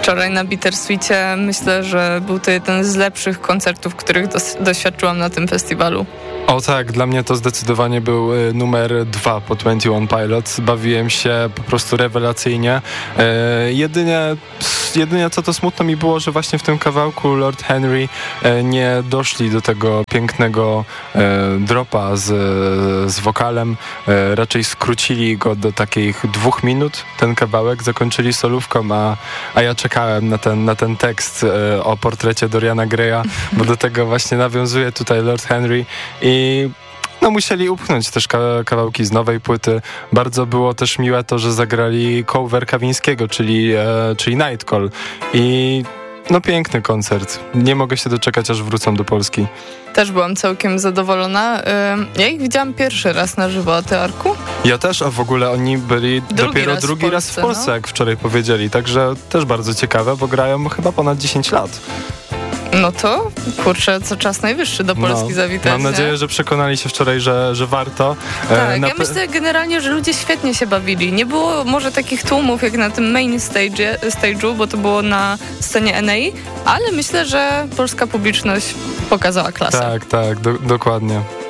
Wczoraj na Bittersweetie myślę, że był to jeden z lepszych koncertów, których doświadczyłam na tym festiwalu. O tak, dla mnie to zdecydowanie był numer 2 po 21 Pilots. Bawiłem się po prostu rewelacyjnie. Jedynie co to smutno mi było, że właśnie w tym kawałku Lord Henry nie doszli do tego pięknego dropa z wokalem. Raczej skrócili go do takich 2 minut, ten kawałek, zakończyli solówką, a ja czekałem na ten tekst o portrecie Doriana Greya, bo do tego właśnie nawiązuje tutaj Lord Henry i musieli upchnąć też kawałki z nowej płyty. Bardzo było też miłe to, że zagrali cover Kawińskiego, czyli Night Call. I piękny koncert. Nie mogę się doczekać, aż wrócą do Polski. Też byłam całkiem zadowolona. Ja ich widziałam pierwszy raz na żywo, a ty, Arku? Ja też, a w ogóle oni byli dopiero drugi raz w Polsce, jak wczoraj powiedzieli. Także też bardzo ciekawe, bo grają chyba ponad 10 lat. No to, kurczę, co czas najwyższy do Polski zawitać. Mam nadzieję, że przekonali się wczoraj, że warto. Tak, ja myślę generalnie, że ludzie świetnie się bawili. Nie było może takich tłumów jak na tym main stage'u, bo to było na scenie NAI, ale myślę, że polska publiczność pokazała klasę. Tak, dokładnie.